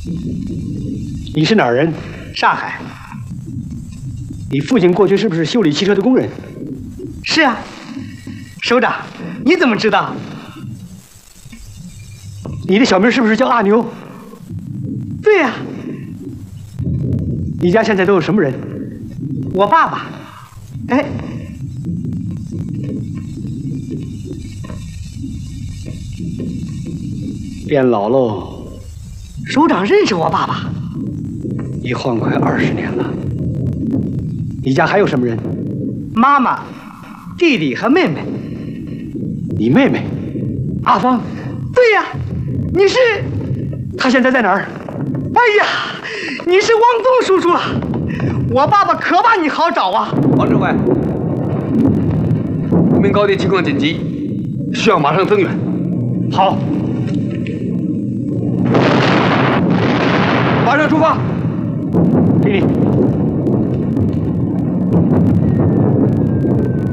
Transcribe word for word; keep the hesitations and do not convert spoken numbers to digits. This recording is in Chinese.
你是哪儿人？ 上海。 你父亲过去是不是修理汽车的工人？ 是啊。首长，你怎么知道？ 你的小名是不是叫阿牛？ 对呀。 你家现在都有什么人？ 我爸爸。哎。 变老喽。 首长认识我爸爸？ 一晃快二十年了。你家还有什么人？ 妈妈、弟弟和妹妹。 你妹妹，阿芳？ 对呀。你是？ 她现在在哪儿？ 哎呀，你是汪东叔叔啊！我爸爸可把你好找啊！ 王政委，无名高地情况紧急，需要马上增援。 好。 马上出发。 给你。